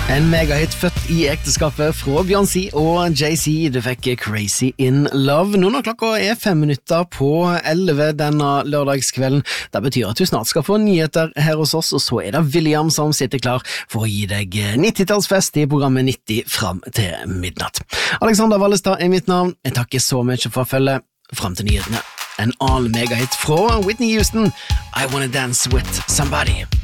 En megahit født i ekteskapet fra Beyoncé og Jay-Z. Du fikk Crazy in Love. Nå når klokka 5 minutter på 11 denne lørdagskvelden. Det betyr at du snart skal få nyheter her hos oss, og så det William som sitter klar for å gi deg 90-tallsfest i programmet 90 fram til midnatt. Alexander Wallestad mitt navn. Jeg takker så mye for følget fram til nyhetene. En annen megahit fra Whitney Houston, I Wanna Dance With Somebody.